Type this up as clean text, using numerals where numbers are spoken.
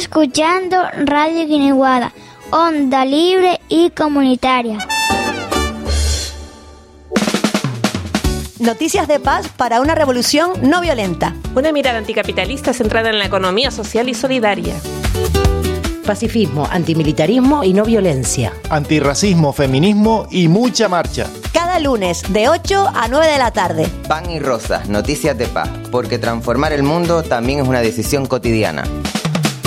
escuchando Radio Guineguada, onda libre y comunitaria. Noticias de paz para una revolución no violenta. Una mirada anticapitalista centrada en la economía social y solidaria. Pacifismo, antimilitarismo y no violencia. Antirracismo, feminismo y mucha marcha. Cada lunes de 8 a 9 de la tarde. Pan y Rosas, noticias de paz, porque transformar el mundo también es una decisión cotidiana.